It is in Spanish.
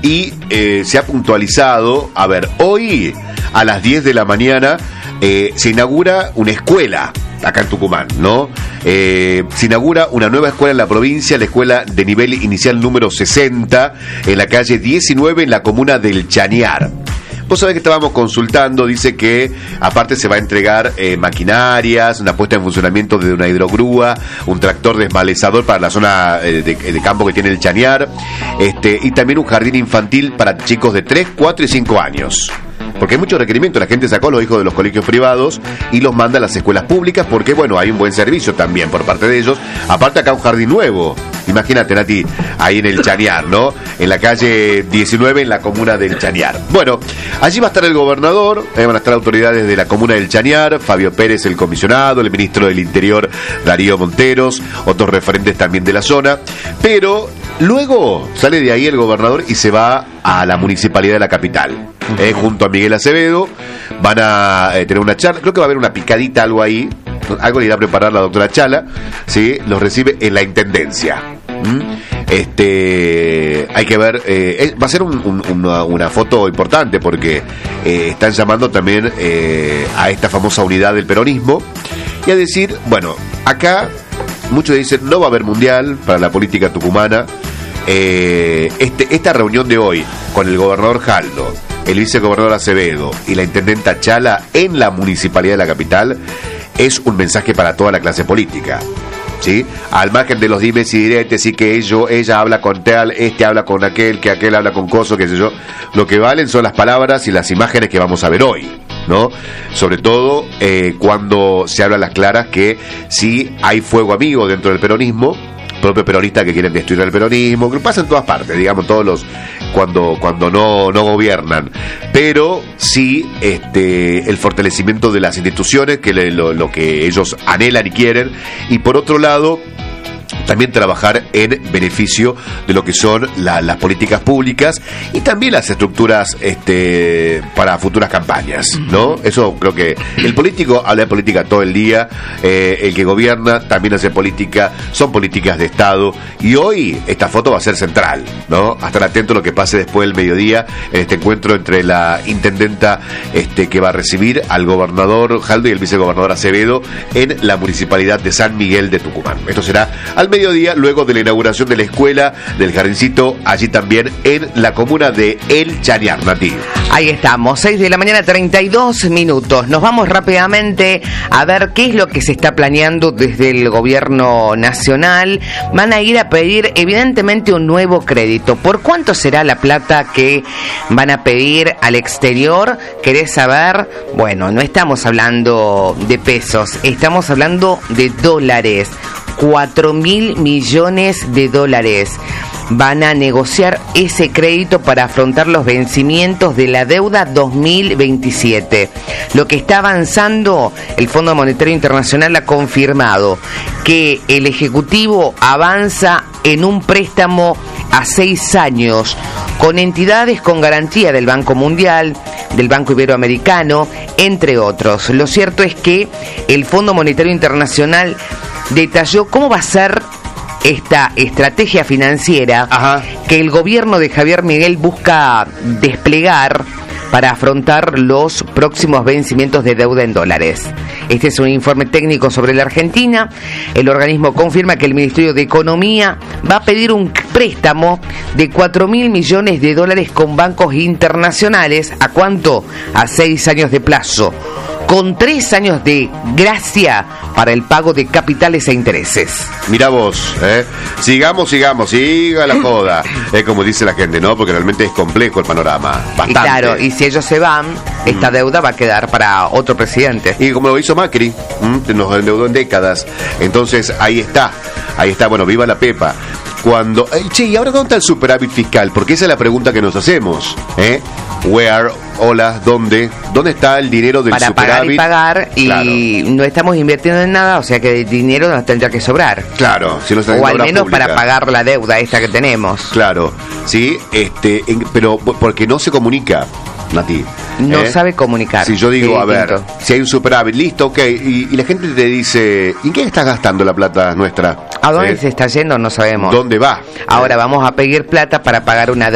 y se ha puntualizado, a ver, hoy a las 10 de la mañana se inaugura una escuela acá en Tucumán, ¿no? Se inaugura una nueva escuela en la provincia, la escuela de nivel inicial número 60, en la calle 19, en la comuna del Chañar. Vos sabés que estábamos consultando, dice que aparte se va a entregar maquinarias, una puesta en funcionamiento de una hidrogrúa, un tractor desmalezador para la zona de campo que tiene el Chañar, y también un jardín infantil para chicos de 3, 4 y 5 años. Porque hay mucho requerimiento, la gente sacó a los hijos de los colegios privados y los manda a las escuelas públicas porque, bueno, hay un buen servicio también por parte de ellos. Aparte acá un jardín nuevo, imagínate, Nati, ahí en el Chañar, ¿no? En la calle 19, en la comuna del Chañar. Bueno, allí va a estar el gobernador, van a estar autoridades de la comuna del Chañar, Fabio Pérez, el comisionado, el ministro del Interior, Darío Monteros, otros referentes también de la zona, pero luego sale de ahí el gobernador y se va a la municipalidad de la capital. Junto a Miguel Acevedo van a tener una charla, creo que va a haber una picadita, algo ahí, algo le irá a preparar la doctora Chala, ¿sí? Los recibe en la intendencia. Hay que ver, va a ser una foto importante porque están llamando también a esta famosa unidad del peronismo y a decir, bueno, acá muchos dicen no va a haber mundial para la política tucumana. Esta reunión de hoy con el gobernador Jaldo, el vicegobernador Acevedo y la intendenta Chala en la municipalidad de la capital es un mensaje para toda la clase política, ¿sí? Al margen de los dimes y diretes y que ella habla con tal, habla con aquel, que aquel habla con coso, qué sé yo, lo que valen son las palabras y las imágenes que vamos a ver hoy, ¿no? Sobre todo cuando se habla a las claras que sí hay fuego amigo dentro del peronismo, propios peronistas que quieren destruir el peronismo, que pasa en todas partes, digamos, todos los cuando no gobiernan, pero sí el fortalecimiento de las instituciones, que lo que ellos anhelan y quieren, y por otro lado también trabajar en beneficio de lo que son las políticas públicas y también las estructuras para futuras campañas, ¿no? Eso creo que el político habla de política todo el día, el que gobierna también hace política, son políticas de Estado, y hoy esta foto va a ser central, ¿no? A estar atento a lo que pase después del mediodía en este encuentro entre la intendenta que va a recibir al gobernador Jaldo y el vicegobernador Acevedo en la municipalidad de San Miguel de Tucumán. Esto será al mediodía, luego de la inauguración de la escuela, del jardincito, allí también en la comuna de El Chañar, Nati. Ahí estamos, 6 de la mañana, 32 minutos. Nos vamos rápidamente a ver qué es lo que se está planeando desde el gobierno nacional. Van a ir a pedir, evidentemente, un nuevo crédito. ¿Por cuánto será la plata que van a pedir al exterior? ¿Querés saber? Bueno, no estamos hablando de pesos, estamos hablando de dólares. 4.000 millones de dólares. Van a negociar ese crédito para afrontar los vencimientos de la deuda 2027. Lo que está avanzando, el Fondo Monetario Internacional ha confirmado que el Ejecutivo avanza en un préstamo a 6 años con entidades con garantía del Banco Mundial, del Banco Iberoamericano, entre otros. Lo cierto es que el Fondo Monetario Internacional detalló cómo va a ser esta estrategia financiera que el gobierno de Javier Milei busca desplegar para afrontar los próximos vencimientos de deuda en dólares. Este es un informe técnico sobre la Argentina. El organismo confirma que el Ministerio de Economía va a pedir un préstamo de 4.000 millones de dólares con bancos internacionales. ¿A cuánto? A 6 años de plazo, con 3 años de gracia para el pago de capitales e intereses. Mirá vos, sigamos, siga la joda, como dice la gente, ¿no? Porque realmente es complejo el panorama, bastante. Y claro, y si ellos se van, esta deuda va a quedar para otro presidente. Y como lo hizo Macri, nos endeudó en décadas. Entonces ahí está, bueno, viva la Pepa. Cuando, ¿y ahora dónde está el superávit fiscal? Porque esa es la pregunta que nos hacemos, Where, hola, ¿dónde está el dinero del superávit? Para pagar y pagar, y claro, no estamos invirtiendo en nada, o sea que el dinero nos tendrá que sobrar. Claro, si no está en o al menos pública, para pagar la deuda esta que tenemos. Claro, sí, pero porque no se comunica, Nati. No sabe comunicar. Si yo digo, a ver, si hay un superávit, listo, ok, y la gente te dice, ¿en qué estás gastando la plata nuestra? ¿A dónde se está yendo? No sabemos. ¿Dónde va? Ahora vamos a pedir plata para pagar una deuda